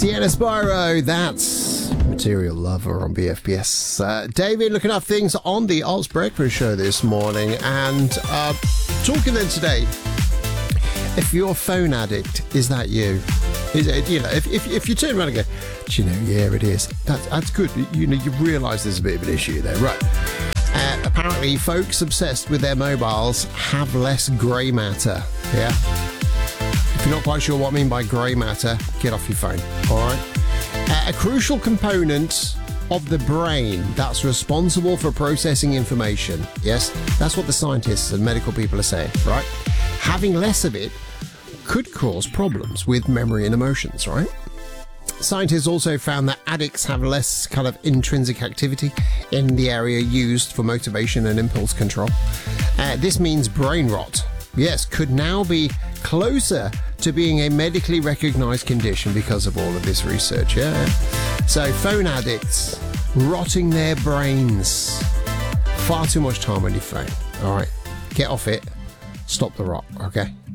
Sienna Spyro, that's Material Lover on BFBS. David looking up things on the Oz Breakfast Show this morning, and talking then today, if you're a phone addict, is that you? Is it, you know, if you turn around and go, do you know, yeah, it is. That's good. You know, you realise there's a bit of an issue there, right? Apparently, folks obsessed with their mobiles have less grey matter. Yeah. If you're not quite sure what I mean by grey matter, get off your phone. All right. A crucial component of the brain that's responsible for processing information. Yes, that's what the scientists and medical people are saying. Right. Having less of it could cause problems with memory and emotions, right? Scientists also found that addicts have less kind of intrinsic activity in the area used for motivation and impulse control. This means brain rot, yes, could now be closer to being a medically recognized condition because of all of this research, yeah? So phone addicts, rotting their brains. Far too much time on your phone, all right? Get off it. Stop the rot, okay?